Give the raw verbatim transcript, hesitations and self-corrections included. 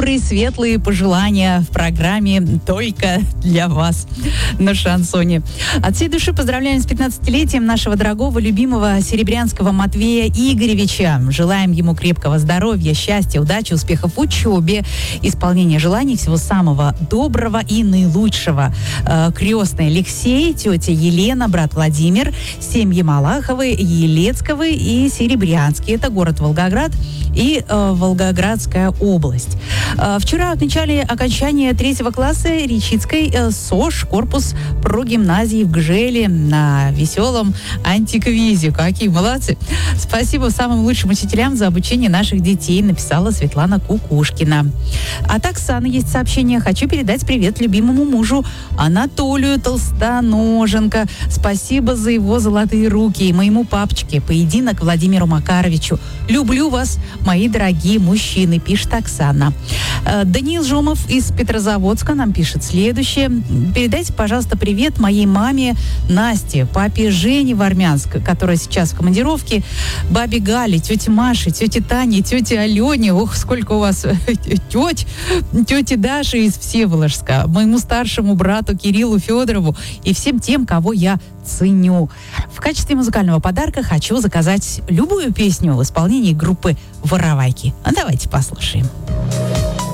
добрые, светлые пожелания в программе «Только для вас» на шансоне. От всей души поздравляем с пятнадцатилетием нашего дорогого, любимого серебрянского Матвея Игоревича. Желаем ему крепкого здоровья, счастья, удачи, успехов в учебе, исполнения желаний, всего самого доброго и наилучшего. Э, крестный Алексей, тетя Елена, брат Владимир, семьи Малаховы, Елецковы и Серебрянский. Это город Волгоград и э, Волгоградская область. Э, вчера отмечали окончание третьего класса Речицкой э, СОЖ, корпус прогимназии в Гжеле на веселом антиквизе. Какие молодцы! Спасибо самым лучшим учителям за обучение наших детей, написала Светлана Кукушкина. От Оксаны есть сообщение. Хочу передать привет любимому мужу Анатолию Толстоноженко. Спасибо за его золотые руки. И моему папочке, поединок Владимиру Макаровичу. Люблю вас, мои дорогие мужчины, пишет Оксана. Даниил Жомов из Петрозаводска нам пишет следующее. Передайте, пожалуйста, привет моей маме Насте, папе Жене в Армянск, которая сейчас в командировке, бабе Гале, тете Маше, тете Тане, тете Алене, ох, сколько у вас теть, тете Даше из Всеволожска, моему старшему брату Кириллу Федорову и всем тем, кого я ценю. В качестве музыкального подарка хочу заказать любую песню в исполнении группы «Воровайки». Давайте послушаем.